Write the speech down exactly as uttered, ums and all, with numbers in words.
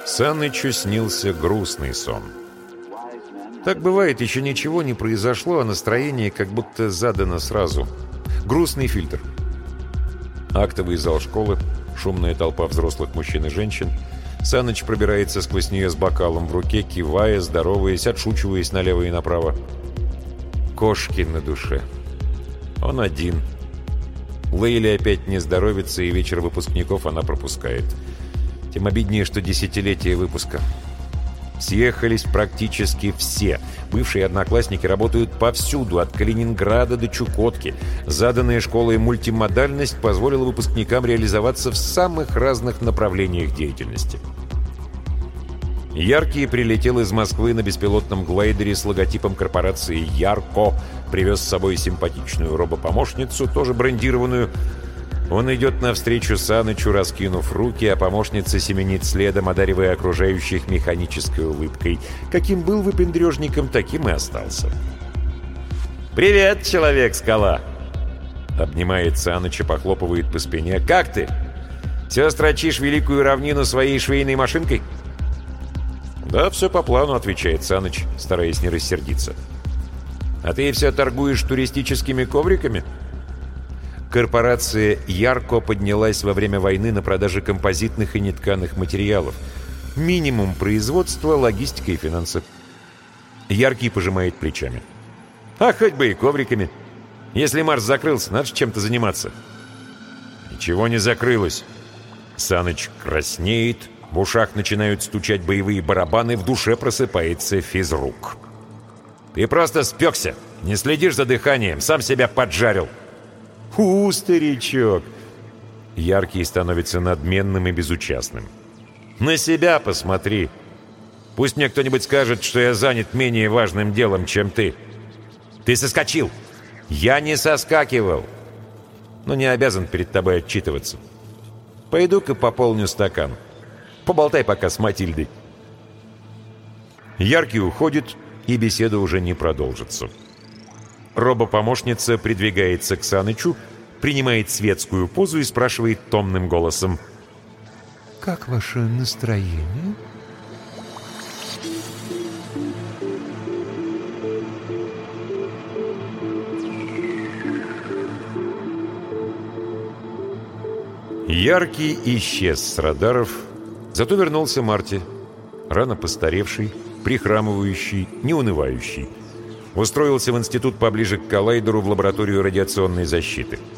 Санычу снился грустный сон. Так бывает, еще ничего не произошло, а настроение как будто задано сразу. Грустный фильтр. Актовый зал школы, шумная толпа взрослых мужчин и женщин. Саныч пробирается сквозь нее с бокалом в руке, кивая, здороваясь, отшучиваясь налево и направо. Кошки на душе. Он один. Лейле опять не здоровится, и вечер выпускников она пропускает. Тем обиднее, что десятилетие выпуска. Съехались практически все. Бывшие одноклассники работают повсюду, от Калининграда до Чукотки. Заданная школой мультимодальность позволила выпускникам реализоваться в самых разных направлениях деятельности. Яркий прилетел из Москвы на беспилотном глайдере с логотипом корпорации «Ярко», привез с собой симпатичную робопомощницу, тоже брендированную. Он идет навстречу Санычу, раскинув руки, а помощница семенит следом, одаривая окружающих механической улыбкой. Каким был выпендрежником, таким и остался. «Привет, Человек-скала!» Обнимает Саныча, похлопывает по спине. «Как ты? Все строчишь великую равнину своей швейной машинкой?» «Да, все по плану», — отвечает Саныч, стараясь не рассердиться. «А ты все торгуешь туристическими ковриками?» Корпорация «Ярко» поднялась во время войны на продаже композитных и нетканых материалов. Минимум производства, логистика и финансы. Яркий пожимает плечами. «А хоть бы и ковриками. Если Марс закрылся, надо же чем-то заниматься». «Ничего не закрылось». Саныч краснеет, в ушах начинают стучать боевые барабаны, в душе просыпается физрук. «Ты просто спекся, не следишь за дыханием, сам себя поджарил». «У, старичок!» Яркий становится надменным и безучастным. «На себя посмотри. Пусть мне кто-нибудь скажет, что я занят менее важным делом, чем ты. Ты соскочил!» «Я не соскакивал, но не обязан перед тобой отчитываться. Пойду-ка пополню стакан. Поболтай пока с Матильдой». Яркий уходит, и беседа уже не продолжится. Робопомощница придвигается к Санычу, принимает светскую позу и спрашивает томным голосом: «Как ваше настроение?» Яркий исчез с радаров, зато вернулся Марти, рано постаревший, прихрамывающий, неунывающий. Устроился в институт поближе к коллайдеру в лабораторию радиационной защиты.